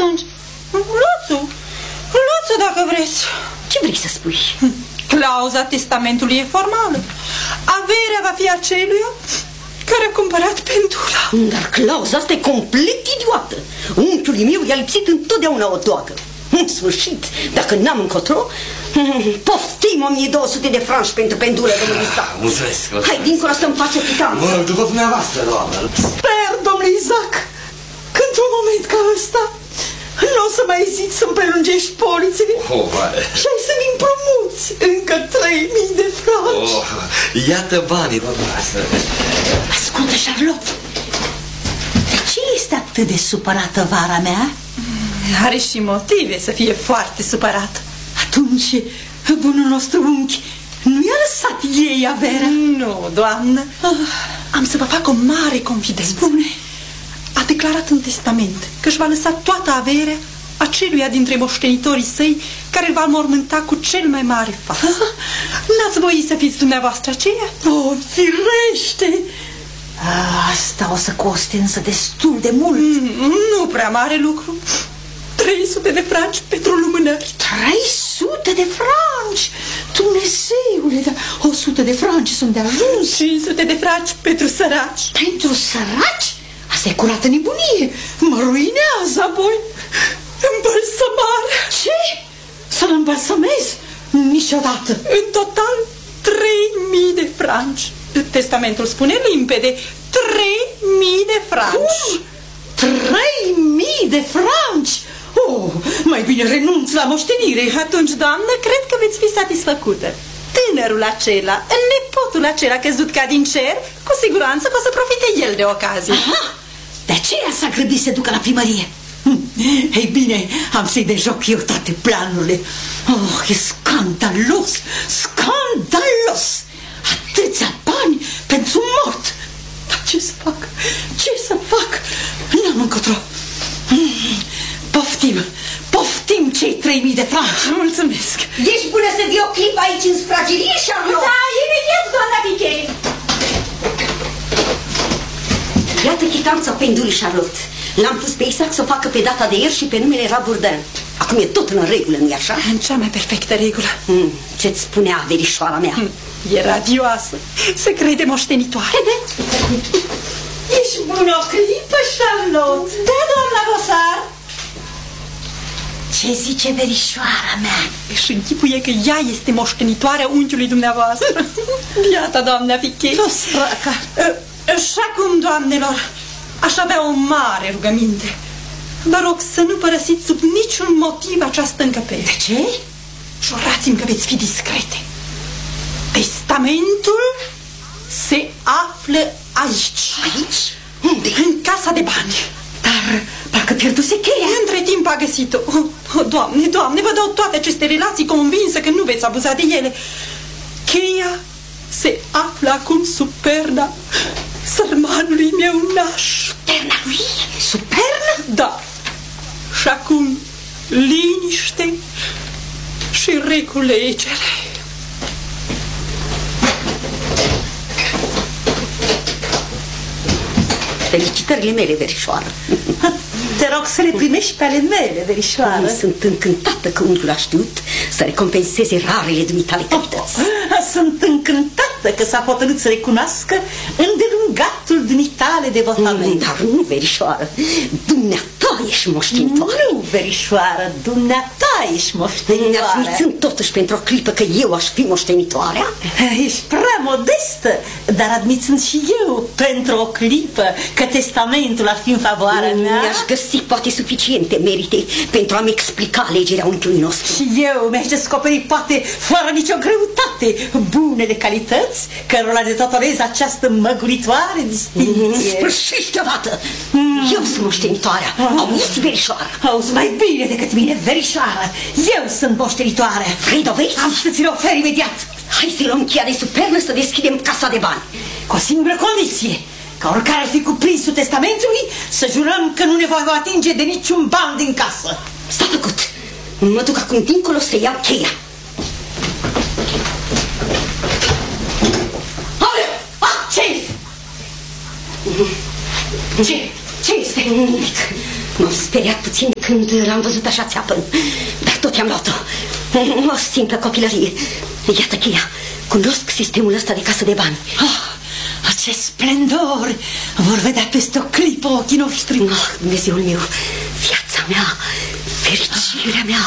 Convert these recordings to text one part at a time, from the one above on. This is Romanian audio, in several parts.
atunci? Luați-o dacă vreți. Ce vrei să spui? Clauza testamentului e formală. Averea va fi aceluia care a cumpărat pendula. Dar clauza asta e complet idiotă. Unchiul meu i-a lipsit întotdeauna o toacă. În sfârșit, dacă n-am încotro, poftim 1200 de franci pentru pendulă, domnule Isaac. Mulțumesc. Hai dincolo să-mi face pitanță. După dumneavoastră, doamnă. Sper, domnule Isaac, că într-un moment ca ăsta nu o să mai ezit să-mi prelungești polițele și ai să-mi împrumuți încă 3000 de franci. Iată banii, doamnoastră. Ascultă, Charlotte, de ce este atât de supărată vara mea? Are și motive să fie foarte supărat. Atunci, bunul nostru unchi nu i-a lăsat ei averea? Nu, doamnă. Am să vă fac o mare confidență. Spune. A declarat în testament că își va lăsa toată averea aceluia dintre moștenitorii săi care îl va mormânta cu cel mai mare faț. N-ați voit să fiți dumneavoastră aceea? Oh, firește! Asta o să coste însă destul de mult. Nu prea mare lucru. 300 de franci pentru lumânări. 300 de franci! Dumnezeule, dar 100 de franci sunt de ajuns. 500 de franci pentru săraci. Pentru săraci? Asta e curată nebunie. Mă ruinează apoi. Îmbălsămare. Ce? Să-l îmbălsămez? Niciodată. În total 3000 de franci. Testamentul spune limpede 3000 de franci. 3000 de franci? Oh, mai bine renunț la moștenire. Atunci, doamnă, cred că veți fi satisfăcută. Tânărul acela, nepotul acela căzut ca din cer, cu siguranță că o să profite el de ocazie. Aha, de aceea s-a grăbit să ducă la primărie. Ei bine, am să-i dejoc eu toate planurile. Oh, e scandalos, scandalos. Atâția bani pentru mort. Dar ce să fac? Ce să fac? N-am încotro. Poftim cei 3000 de franci. Mulțumesc. Ești bună să vii o clipă aici în sfragerie, Charlotte? Da, imediat, doamna Piquet. Iată chitanța pendulii, Charlotte. L-am pus pe Isaac să o facă pe data de ieri și pe numele Raburdin. Acum e tot în regulă, nu-i așa? În cea mai perfectă regulă. Ce-ți spunea verișoara mea? E radioasă. Se crede moștenitoare. Ești bună o clipă, Charlotte? Da, doamna Gosar. Ce zice verișoara mea? Își închipuie că ea este moștenitoarea unchiului dumneavoastră. Iată, doamna Piquet. O săraca. Și acum, doamnelor, aș avea o mare rugăminte. Vă rog să nu părăsiți sub niciun motiv această încăpere. De ce? Jurați-mi că veți fi discrete. Testamentul se află aici. Aici? Unde? În casa de bani. Dar parcă pierduse cheia. Între timp a găsit-o. Doamne, doamne, vă dau toate aceste relații convinsă că nu veți abuza de ele. Cheia se află acum sub perna sărmanului meu naș. Perna lui? Sub pernă? Da. Și acum liniște și reculegere. Felicitările mele, verișoară. Te rog să le primești pe ale mele, verișoară. Sunt încântată că unchiul a știut să recompenseze rarele dumitale calități. Sunt încântată că s-a hotărât să recunoască îndelungatul dumitale devotament. Dar nu, verișoară, dumneata ești moștenitoare. Nu, verișoară, dumneata ești moștenitoare. Admițând totuși pentru o clipă că eu aș fi moștenitoarea. Ești prea modestă, dar admițând și eu pentru o clipă că testamentul ar fi în favoarea mea. Mi-aș găsi poate suficiente merite pentru a-mi explica alegerea unchiului nostru. Și eu mi-aș descoperi poate fără nicio greutate bunele calități cărora de datorez această măguritoare distinție. Sfârșește odată! Eu sunt moștenitoarea. Auzi, verișoară? Auzi mai bine decât mine, verișoară. Eu sunt moștenitoare. Vrei dovezi? Am să ți-l ofer imediat. Hai să-i luăm cheia de sub pernă să deschidem casa de bani. Cu o singură condiție. Ca oricare ar fi cuprinsul testamentului, să jurăm că nu ne vom atinge de niciun ban din casă. S-a făcut. Mă duc acum dincolo să iau cheia. Aoleu! Ce este? Ce este? Nimic. M-am speriat puțin când l-am văzut așa țeapăn, dar tot i-am luat-o. O simplă copilărie. Iată cheia. Cunosc sistemul ăsta de casă de bani. Acest splendor vor vedea peste o clipă ochii noștri. Dumnezeul meu, viața mea, fericirea mea.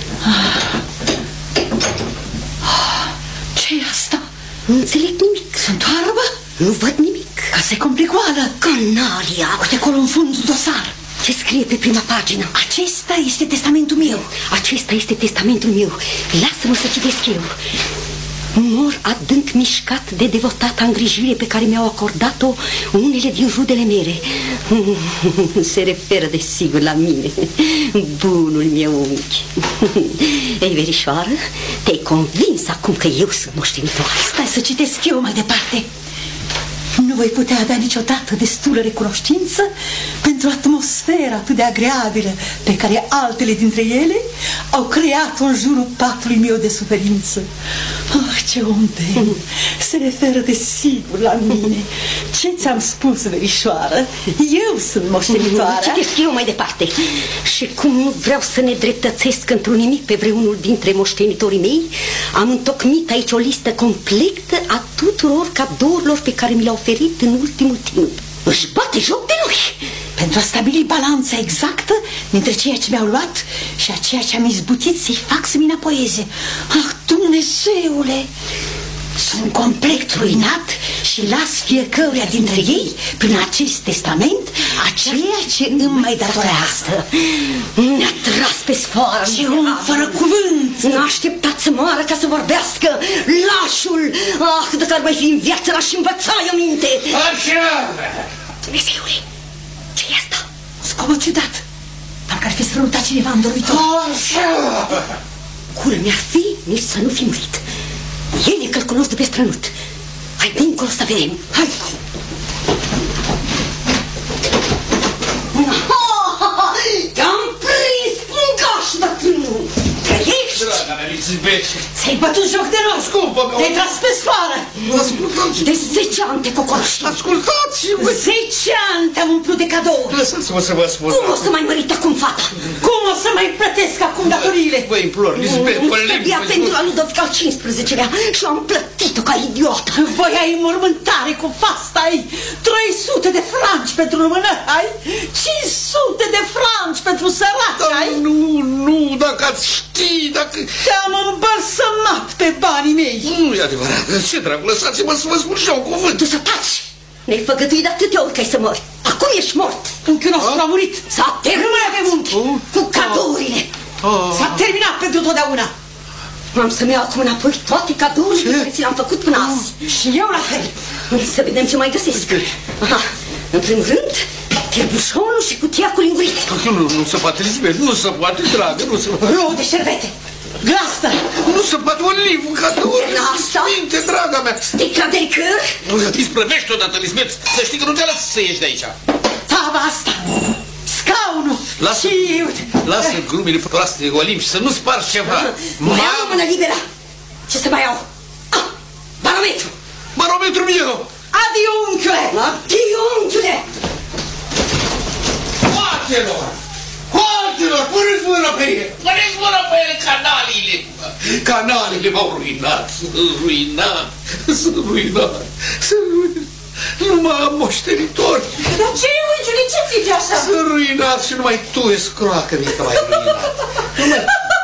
Ce-i asta? Nu înțeleg nimic. Sunt oarbă? Nu văd nimic. Casa e complicoală. Canaria. Uite acolo în fund dosar. Ce scrie pe prima pagină? Acesta este testamentul meu. Acesta este testamentul meu. Lasă-mă să citesc eu. Mor adânc mișcat de devotata îngrijire pe care mi-au acordat-o unele din rudele mele. Se referă desigur la mine, bunul meu unchi. Ei, verișoară, te-ai convins acum că eu sunt moștenitoare? Stai să citesc eu mai departe. Nu voi putea avea niciodată destulă recunoștință pentru atmosfera atât de agreabilă pe care altele dintre ele au creat-o în jurul patului meu de suferință. Ce om demn! Se referă desigur la mine. Ce ți-am spus, verișoară? Eu sunt moștenitoarea. Citesc eu mai departe. Și cum nu vreau să ne dreptățesc într-un nimic pe vreunul dintre moștenitorii mei, am întocmit aici o listă completă a tuturor cadourilor pe care mi le-au oferit în ultimul timp. Își bate joc de noi. Pentru a stabili balanța exactă dintre ceea ce mi-au luat și a ceea ce am izbutit să-i fac să-mi înapoieze. Dumnezeule! Sunt complet ruinat și las fiecăruia dintre ei, prin acest testament, aceea ce îmi mai datorează. Ne-a tras pe sfoară. Ce om fără cuvânt! N-a așteptat să moară ca să vorbească. Lașul! Dacă ar mai fi în viață, l-aș învăța eu minte. Așa! Dumnezeule, ce-i asta? Scobă ciudat. Parcă ar fi strănutat cineva în dormitor. Așa! Culmea ar fi nici să nu fi murit. El e că-l cunosc de pe strănut. Hai dincolo să vedem. Hai! Te-am prins, pungaș, bătrânul! Trăiești? Draga mea, Lizbece! Ți-ai bătut joc de noi! Scumpă mea! Te-ai tras pe sfoară! Ascultați! De 10 ani te cocoroși. Ascultați-mă! 10 ani te-am umplut de cadouri! Lăsați-mă să vă spun! Cum o să mai mărite acum fata? Cum o să mai plătesc acum datoriile? Vă implor, Lizbete, vă lemn! Stăpia pendula Ludovic al 15-lea și am plătit-o ca idiotă. Voi ai mormântare cu fasta ai 300 de franci pentru românări, ai 500 de franci pentru săraci, ai? Nu, dacă ați ști, dacă... Te-am îmbălsămat pe banii mei. Nu e adevărat, ce drag, lăsați-mă să vă spun și un cuvânt. Tu să taci! Ne-ai făgătuit de atâtea ori că ai să mori. Acum ești mort. Unchiul nostru a murit. S-a terminat. Nu mai avem unchi. Cu cadourile. S-a terminat pentru totdeauna. Am să-mi iau acum înapoi toate cadourile pe care ți le-am făcut până azi. Și eu la fel. Să vedem ce mai găsesc. Aha. În primul rând, tirbușonul și cutia cu lingurițe. Nu se poate, Lizbete, nu se poate, dragă, nu se poate. Rouă de șervete. Glastă. Nu se poate, un livru, cadouri. Asta? Minte, draga mea. Sticla de licăr. Îți plămești odată, Lizbete, să știi că nu te las să ieși de aici. Tava asta. Scaunul. Lasă, și... lasă glumile proaste de Olimp și să nu spargi ceva. Mai am o mână liberă. Ce să mai iau? Barometru. Barometru meu. Adio, unchiule. Adio, unchiule. Hoatelor! Hoatelor! Puneți mâna pe ele! Puneți mâna pe ele, canalile! Canalile m-au ruinat! Sunt ruinat! Nu mai am moștenitori! Dar ce, unchiule, ce zici așa? Sunt ruinat și numai tu, escroacă mică, m-ai ruinat!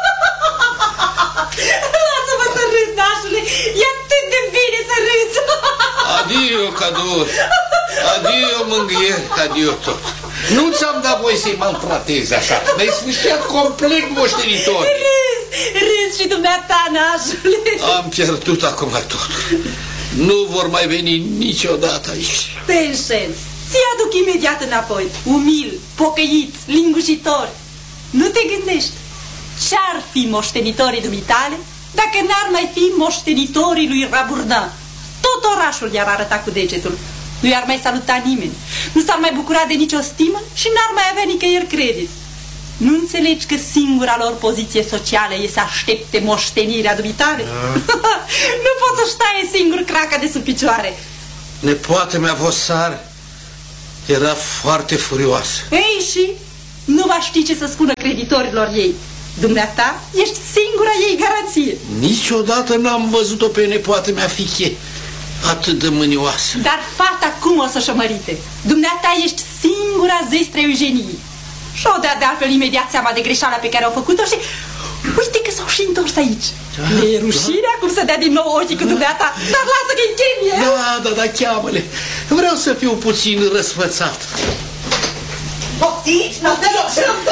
Lasă-mă să râd, nașule! E atât de bine să râzi! Adio, cadouri! Adio, mânghieri! Adio tot! Nu ți-am dat voie să-i maltratezi așa. Mi-ai sfârșit complet moștenitori. Râzi și dumneata, nașule. Am pierdut acum tot. Nu vor mai veni niciodată aici. Te înșeli. Ți-i aduc imediat înapoi. Umil, pocăit, lingușitor. Nu te gândești. Ce-ar fi moștenitorii dumitale dacă n-ar mai fi moștenitorii lui Raburdan? Tot orașul i-ar arăta cu degetul. Nu i-ar mai saluta nimeni. Nu s-ar mai bucura de nicio stimă și n-ar mai avea nicăieri credit. Nu înțelegi că singura lor poziție socială e să aștepte moștenirea dumitale? Nu poți să-și taie singur craca de sub picioare. Nepoata mea Vosar era foarte furioasă. Ei și? nu va ști ce să spună creditorilor ei. Dumneata ești singura ei garanție. Niciodată n-am văzut-o pe nepoată mea Fiche atât de mânioasă. Dar fata cum o să-și mărite? Dumneata ești singura zestre Eugeniei. Și-o dea de altfel imediat seama de greșeala pe care au făcut-o și uite că s-au și întors aici. Le e rușine acum să dea din nou ochii cu dumneata, dar lasă că-i chemie. Da, cheamă-le. Vreau să fiu puțin răsfățat. Poftiți? Te rog,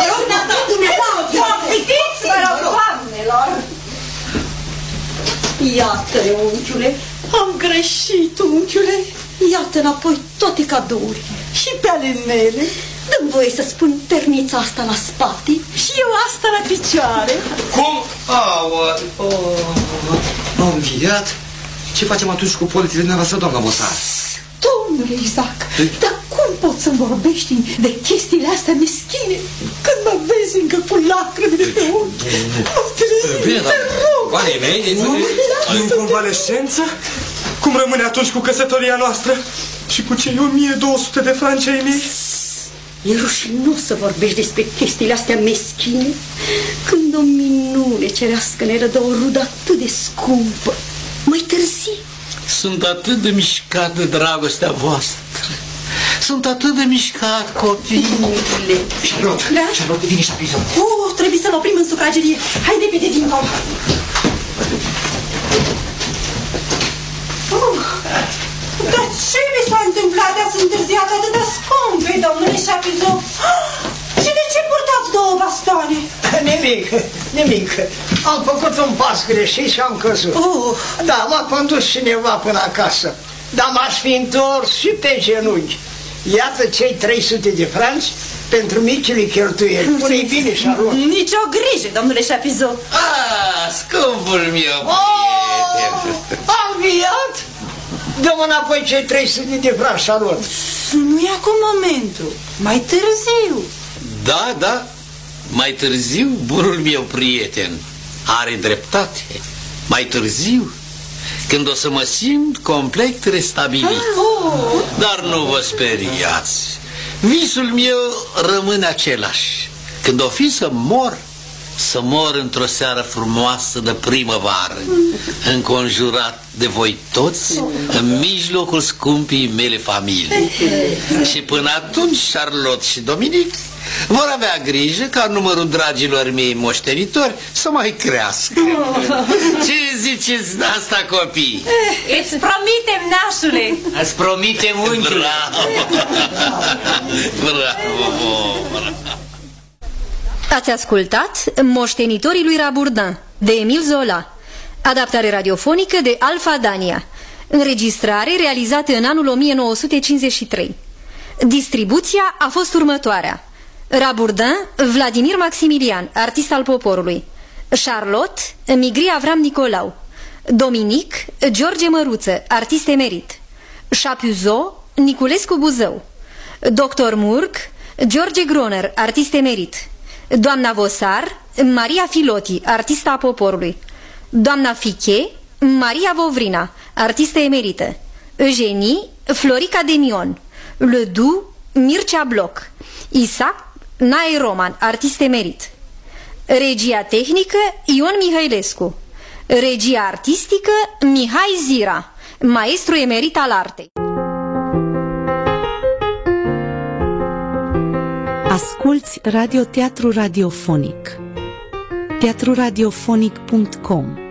poftiți-vă rog, doamnelor! Iată-le, unchiule, am greșit, unchiule. Iată înapoi toate cadourile și pe ale mele. Dă-mi voie să spun ternița asta la spate și eu asta la picioare. Cum? Au înviat? Ce facem atunci cu politele dumneavoastră, doamna Vosar? Domnule Isaac, dar cum poți să vorbești de chestiile astea meschine când mă vezi încă cu lacrimi de pe ochi? Bine, dar banii mei... În convalescență? Cum rămâne atunci cu căsătoria noastră? Și cu cei 1200 de franci ai mei? E rușinos să vorbești despre chestiile astea meschine când o minune cerească ne rădă o rudă atât de scumpă. Mai târziu. Sunt atât de mișcat de dragostea voastră. Sunt atât de mișcat, copii. Charlotte, Da? Charlotte, vine și apiză. Trebuie să-l oprim în sufragerie. Hai repede dincolo. Dar ce mi s-a întâmplat de a-ți întârziat atâta scumpe, domnule Chapuzot? Și de ce purtați două bastoane? Nimic. Am făcut un pas greșit și am căzut. Da, m-a condus cineva până acasă. Dar m-aș fi întors și pe genunchi. Iată cei 300 de franci pentru micile cheltuieli. Pune-i bine, Charlotte. Nici o grijă, domnule Chapuzot. Scumpul meu prieten. Am înviat? Dă-mă înapoi cei 300 de franci, Charlotte. Nu e acum momentul. Mai târziu. Da, mai târziu, bunul meu prieten are dreptate. Mai târziu, când o să mă simt complet restabilit. Dar nu vă speriați. Visul meu rămâne același. Când o fi să mor într-o seară frumoasă de primăvară, înconjurat de voi toți, în mijlocul scumpii mele familii. Și până atunci Charlotte și Dominic vor avea grijă ca numărul dragilor mei moștenitori să mai crească. Ce ziceți de asta, copii? Îți promitem, nașule. Îți promitem, unchiule. Bravo. Ați ascultat Moștenitorii lui Rabourdin de Emil Zola, adaptare radiofonică de Alfa Dania, înregistrare realizată în anul 1953. Distribuția a fost următoarea: Rabourdin, Vladimir Maximilian, artist al poporului; Charlotte, Migri Avram Nicolau; Dominic, George Măruță, artist emerit; Chapuzot, Niculescu Buzău; Dr. Murg, George Groner, artist emerit; doamna Vosar, Maria Filoti, artista a poporului; doamna Fiche, Maria Vovrina, artistă emerită; Eugenie, Florica Demion; Ledoux, Mircea Bloc; Isaac, Nae Roman, artist emerit; regia tehnică, Ion Mihailescu; regia artistică, Mihai Zira, maestru emerit al artei. Asculți Radioteatru Radiofonic. teatruradiofonic.com